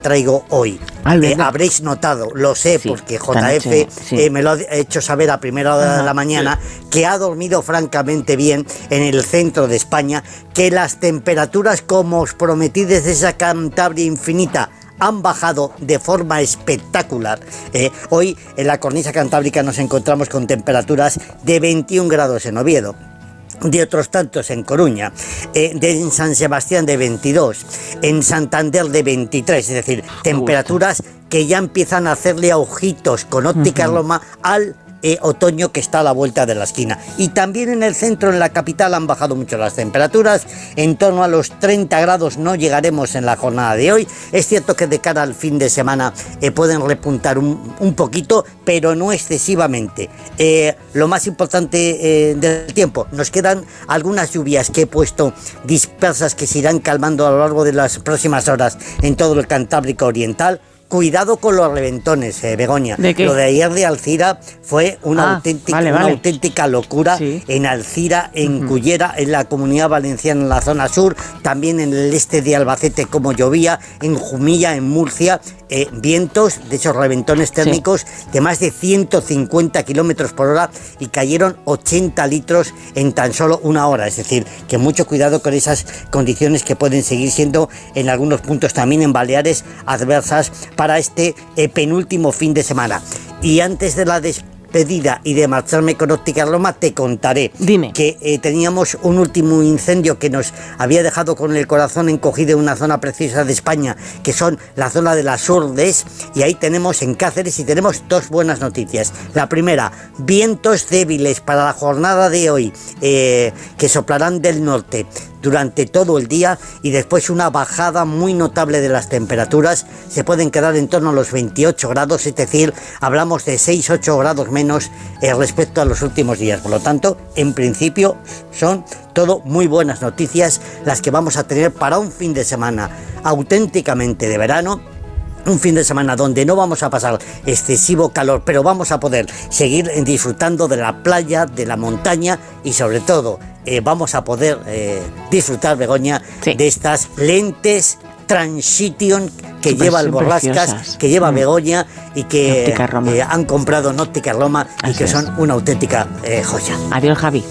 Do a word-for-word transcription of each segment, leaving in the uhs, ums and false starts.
traigo hoy. Eh, habréis notado, lo sé, sí, porque J F sí. eh, me lo ha hecho saber a primera hora de la mañana, sí. que ha dormido francamente bien en el centro de España, que las temperaturas, como os prometí desde esa Cantabria infinita, han bajado de forma espectacular. Eh, hoy en la cornisa cantábrica nos encontramos con temperaturas de veintiún grados en Oviedo, de otros tantos en Coruña, eh, de en San Sebastián de veintidós, en Santander de veintitrés, es decir, temperaturas que ya empiezan a hacerle ojitos con Óptica uh-huh. Roma al Eh, otoño que está a la vuelta de la esquina. Y también en el centro, en la capital, han bajado mucho las temperaturas, en torno a los treinta grados no llegaremos en la jornada de hoy. Es cierto que de cara al fin de semana eh, pueden repuntar un, un poquito, pero no excesivamente. Eh, lo más importante eh, del tiempo, nos quedan algunas lluvias que he puesto dispersas que se irán calmando a lo largo de las próximas horas en todo el Cantábrico Oriental. Cuidado con los reventones, eh, Begoña. ¿De qué? Lo de ayer de Alcira fue una, ah, auténtica, vale, una vale. auténtica locura sí. en Alcira, en uh-huh. Cullera, en la Comunidad Valenciana, en la zona sur, también en el este de Albacete, como llovía, en Jumilla, en Murcia, eh, vientos de esos reventones térmicos sí. de más de ciento cincuenta kilómetros por hora y cayeron ochenta litros en tan solo una hora. Es decir, que mucho cuidado con esas condiciones que pueden seguir siendo en algunos puntos también en Baleares adversas para este eh, penúltimo fin de semana. Y antes de la despedida y de marcharme con Óptica Roma, te contaré Dime. que eh, teníamos un último incendio que nos había dejado con el corazón encogido en una zona preciosa de España, que son la zona de las Urdes, y ahí tenemos en Cáceres, y tenemos dos buenas noticias. La primera, vientos débiles para la jornada de hoy, eh, que soplarán del norte durante todo el día, y después una bajada muy notable de las temperaturas. Se pueden quedar en torno a los veintiocho grados, es decir, hablamos de seis a ocho grados menos eh, respecto a los últimos días. Por lo tanto, en principio son todo muy buenas noticias las que vamos a tener para un fin de semana auténticamente de verano. Un fin de semana donde no vamos a pasar excesivo calor, pero vamos a poder seguir disfrutando de la playa, de la montaña, y sobre todo eh, vamos a poder eh, disfrutar, Begoña, sí. de estas lentes Transition que super, lleva el Borrascas, que lleva mm. Begoña, y que eh, han comprado en Óptica Roma y que es. son una auténtica eh, joya. Adiós, Javi.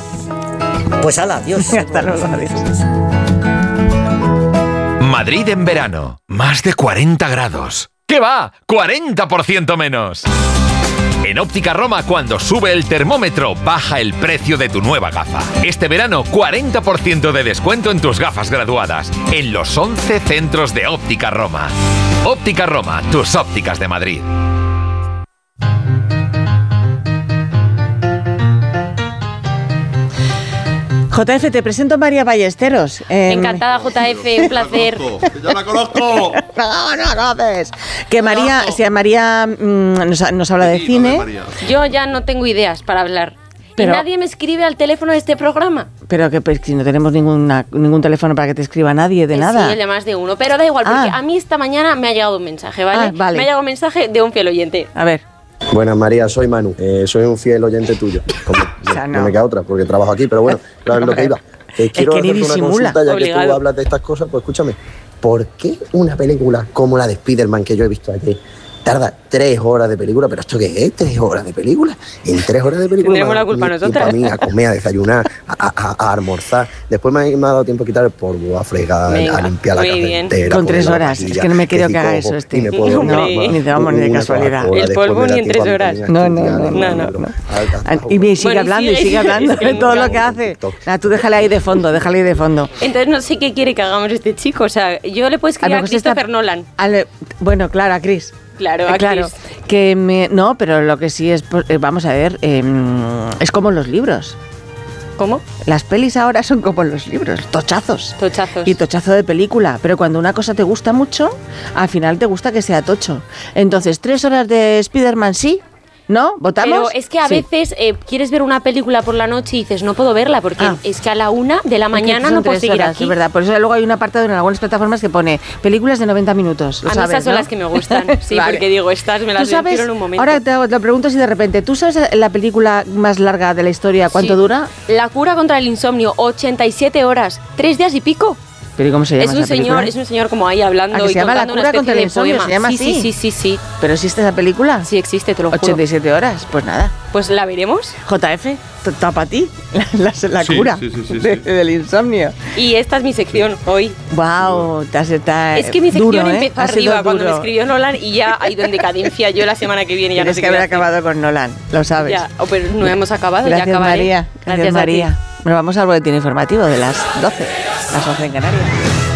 Pues hala, adiós. Hasta luego, adiós. Madrid en verano, más de cuarenta grados. ¿Qué va? ¡cuarenta por ciento menos! En Óptica Roma, cuando sube el termómetro, baja el precio de tu nueva gafa. Este verano, cuarenta por ciento de descuento en tus gafas graduadas, en los once centros de Óptica Roma. Óptica Roma, tus ópticas de Madrid. J F, te presento a María Ballesteros. Eh, Encantada, J F, un placer. ¡Yo la conozco! No, no, no ves. Que María, si a María mmm, nos, nos habla de sí, cine. De Yo ya no tengo ideas para hablar. Pero, ¿y nadie me escribe al teléfono de este programa? Pero que pues, si no tenemos ninguna, ningún teléfono para que te escriba nadie de eh, nada. Sí, el más de uno. Pero da igual, porque ah. a mí esta mañana me ha llegado un mensaje, ¿vale? Ah, vale. Me ha llegado un mensaje de un fiel oyente. A ver. Buenas, María, soy Manu. Eh, soy un fiel oyente tuyo. Como, o sea, no. no me queda otra, porque trabajo aquí, pero bueno, claro, es lo que iba. Eh, quiero es que hacerte una consulta, ya Obligado. que tú hablas de estas cosas, pues escúchame. ¿Por qué una película como la de Spider-Man que yo he visto ayer tarda tres horas de película? ¿Pero esto qué es? ¿Tres horas de película? En tres horas de película tenemos la culpa nosotras. A mí, a comer, a desayunar, a, a, a almorzar. Después me ha, me ha dado tiempo a quitar el polvo, a fregar, Venga, a limpiar la casa entera. Con tres horas. Es que no me quiero que, que haga eso este. Me puedo, no, ni de vamos ni de casualidad. El polvo ni en tres horas. No, no, no. no, no, no. Y me sigue bueno, hablando, y sigue hablando de todo lo que hace. Nah, tú déjale ahí de fondo, déjale ahí de fondo. Entonces no sé qué quiere que hagamos este chico. O sea, yo le puedo escribir a, a Christopher está, Nolan. Ale, bueno, claro, a Chris. Claro, a claro. Chris. Que me, no, pero lo que sí es, eh, vamos a ver, eh, es como los libros. ¿Cómo? Las pelis ahora son como los libros, tochazos. Tochazos. Y tochazo de película. Pero cuando una cosa te gusta mucho, al final te gusta que sea tocho. Entonces, tres horas de Spider-Man sí, ¿no? ¿Votamos? Pero es que a sí. veces eh, quieres ver una película por la noche y dices, no puedo verla porque ah. es que a la una de la mañana no puedo seguir horas, aquí. Es verdad, por eso luego hay un apartado en algunas plataformas que pone películas de noventa minutos. A mí sabes, esas son ¿no? las que me gustan, sí, vale. porque digo, estas me las quiero en un momento. Ahora te, te pregunto si de repente, ¿tú sabes la película más larga de la historia cuánto sí. dura? La cura contra el insomnio, ochenta y siete horas, tres días y pico. ¿Pero cómo se llama es un esa película? señor, es un señor como ahí hablando ¿A que y se llama La contando una cura especie contra el de insomnio? poema. ¿Se llama sí, así? sí, sí, sí, sí. ¿Pero existe esa película? Sí existe, te lo juro. ochenta y siete horas, pues nada. Pues la veremos. J F, tapa ti, la, la, la Sí, cura sí, sí, sí, de- sí. del insomnio. Y esta es mi sección hoy. Wow, te has está Es que mi sección duro, ¿eh? empezó Ha sido arriba cuando me duro. escribió Nolan y ya ha ido en decadencia. Yo la semana que viene ya Tienes no sé que qué voy haber a hacer. acabado con Nolan, lo sabes. Ya, oh, pero no hemos acabado, Gracias, ya acabaré. María. Gracias, a ti. María. Bueno, vamos al boletín informativo de las doce, las once en Canarias.